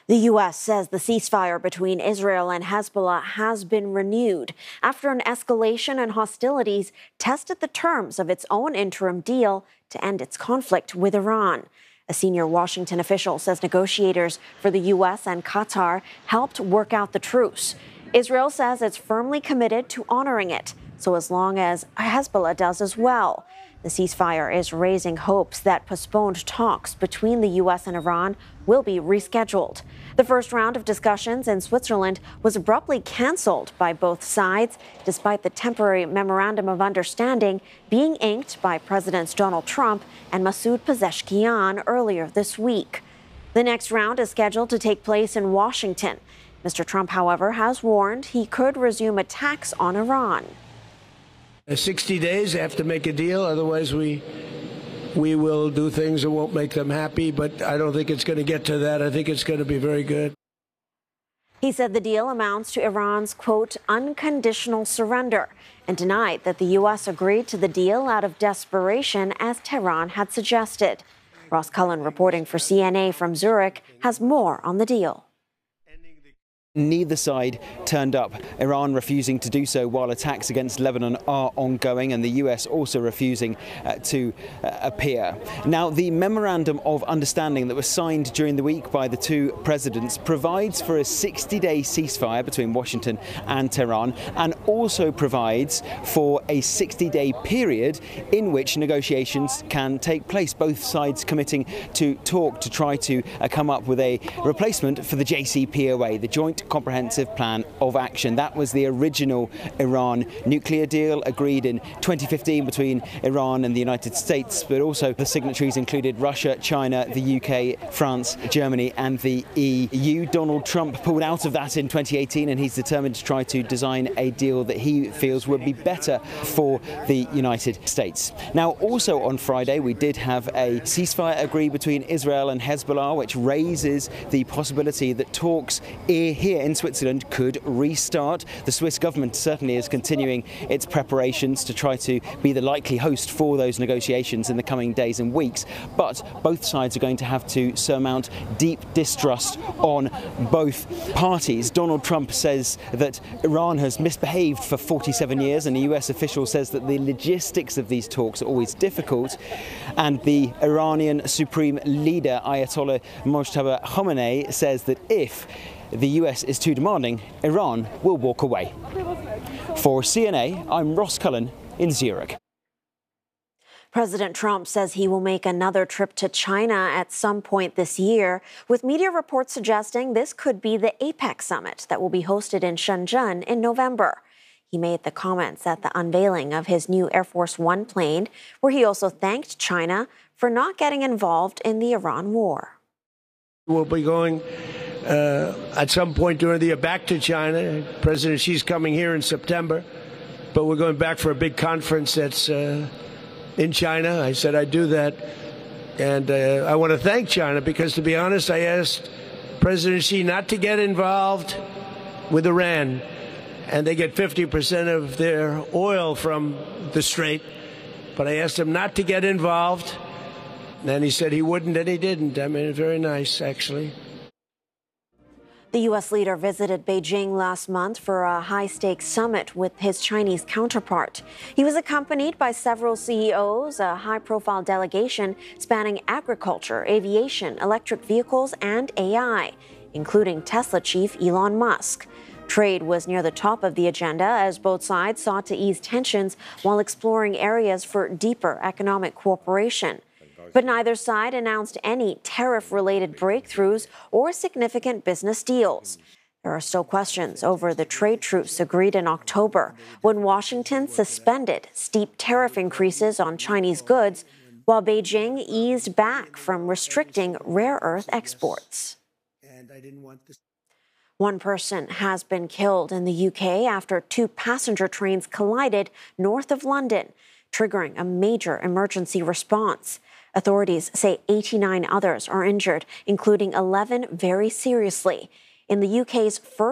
The U.S. says the ceasefire between Israel and Hezbollah has been renewed after an escalation in hostilities tested the terms of its own interim deal to end its conflict with Iran. A senior Washington official says negotiators for the U.S. and Qatar helped work out the truce. Israel says it's firmly committed to honoring it, so as long as Hezbollah does as well. The ceasefire is raising hopes that postponed talks between the U.S. and Iran will be rescheduled. The first round of discussions in Switzerland was abruptly canceled by both sides, despite the temporary memorandum of understanding being inked by Presidents Donald Trump and Masoud Pezeshkian earlier this week. The next round is scheduled to take place in Washington. Mr. Trump, however, has warned he could resume attacks on Iran. 60 days, they have to make a deal. Otherwise, we will do things that won't make them happy. But I don't think it's going to get to that. I think it's going to be very good. He said the deal amounts to Iran's, quote, unconditional surrender, and denied that the U.S. agreed to the deal out of desperation, as Tehran had suggested. Ross Cullen, reporting for CNA from Zurich, has more on the deal. Neither side turned up, Iran refusing to do so while attacks against Lebanon are ongoing, and the US also refusing to appear. Now, the memorandum of understanding that was signed during the week by the two presidents provides for a 60-day ceasefire between Washington and Tehran, and also provides for a 60-day period in which negotiations can take place, both sides committing to talk to try to come up with a replacement for the JCPOA, the Joint Comprehensive Plan of Action. That was the original Iran nuclear deal agreed in 2015 between Iran and the United States, but also the signatories included Russia, China, the UK, France, Germany and the EU. Donald Trump pulled out of that in 2018, and he's determined to try to design a deal that he feels would be better for the United States. Now, also on Friday, we did have a ceasefire agreed between Israel and Hezbollah, which raises the possibility that talks here in Switzerland could restart. The Swiss government certainly is continuing its preparations to try to be the likely host for those negotiations in the coming days and weeks, but both sides are going to have to surmount deep distrust on both parties. Donald Trump says that Iran has misbehaved for 47 years, and a US official says that the logistics of these talks are always difficult, and the Iranian Supreme Leader Ayatollah Mojtaba Khamenei says that if the US is too demanding, Iran will walk away. For CNA, I'm Ross Cullen in Zurich. President Trump says he will make another trip to China at some point this year, with media reports suggesting this could be the APEC summit that will be hosted in Shenzhen in November. He made the comments at the unveiling of his new Air Force One plane, where he also thanked China for not getting involved in the Iran war. We'll be going at some point during the year back to China. President Xi's coming here in September, but we're going back for a big conference that's in China. I said I'd do that, and I want to thank China because, to be honest, I asked President Xi not to get involved with Iran, and they get 50% of their oil from the Strait, but I asked him not to get involved, and he said he wouldn't, and he didn't. I mean, very nice, actually. The U.S. leader visited Beijing last month for a high-stakes summit with his Chinese counterpart. He was accompanied by several CEOs, a high-profile delegation spanning agriculture, aviation, electric vehicles, and AI, including Tesla chief Elon Musk. Trade was near the top of the agenda as both sides sought to ease tensions while exploring areas for deeper economic cooperation. But neither side announced any tariff-related breakthroughs or significant business deals. There are still questions over the trade truce agreed in October, when Washington suspended steep tariff increases on Chinese goods, while Beijing eased back from restricting rare earth exports. One person has been killed in the UK after two passenger trains collided north of London, triggering a major emergency response. Authorities say 89 others are injured, including 11 very seriously. In the UK's first